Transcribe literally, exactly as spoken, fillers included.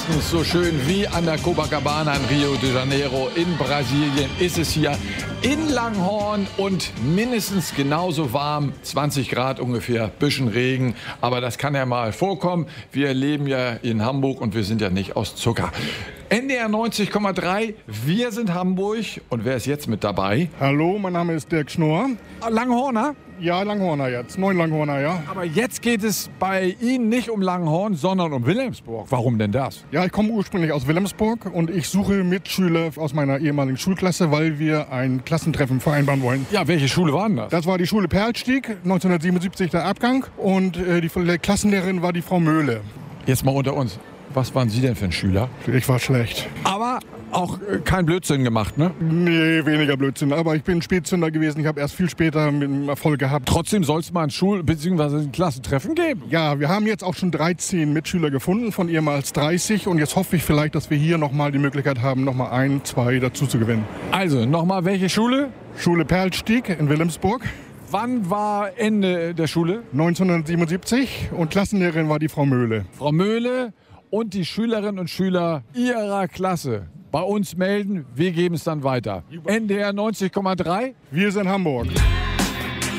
mindestens so schön wie an der Copacabana in Rio de Janeiro in Brasilien ist es hier in Langhorn und mindestens genauso warm, zwanzig Grad ungefähr, bisschen Regen, aber das kann ja mal vorkommen. Wir leben ja in Hamburg und wir sind ja nicht aus Zucker. N D R neunzig Komma drei, wir sind Hamburg und wer ist jetzt mit dabei? Hallo, mein Name ist Dirk Schnorr. Langhorner? Ja, Langhorner jetzt, neun Langhorner, ja. Aber jetzt geht es bei Ihnen nicht um Langhorn, sondern um Wilhelmsburg. Warum denn das? Ja, ich komme ursprünglich aus Wilhelmsburg und ich suche Mitschüler aus meiner ehemaligen Schulklasse, weil wir ein Klassentreffen vereinbaren wollen. Ja, welche Schule war denn das? Das war die Schule Perlstieg, neunzehnhundertsiebenundsiebzig der Abgang und äh, die Klassenlehrerin war die Frau Möhle. Jetzt mal unter uns. Was waren Sie denn für ein Schüler? Ich war schlecht. Aber auch äh, kein Blödsinn gemacht, ne? Nee, weniger Blödsinn. Aber ich bin Spätzünder gewesen. Ich habe erst viel später mit dem Erfolg gehabt. Trotzdem soll es mal ein Schul- bzw. ein Klassentreffen geben. Ja, wir haben jetzt auch schon dreizehn Mitschüler gefunden, von ehemals dreißig. Und jetzt hoffe ich vielleicht, dass wir hier nochmal die Möglichkeit haben, nochmal ein, zwei dazu zu gewinnen. Also, nochmal welche Schule? Schule Perlstieg in Wilhelmsburg. Wann war Ende der Schule? neunzehnhundertsiebenundsiebzig und Klassenlehrerin war die Frau Möhle. Frau Möhle und die Schülerinnen und Schüler Ihrer Klasse bei uns melden. Wir geben es dann weiter. N D R neunzig Komma drei. Wir sind Hamburg.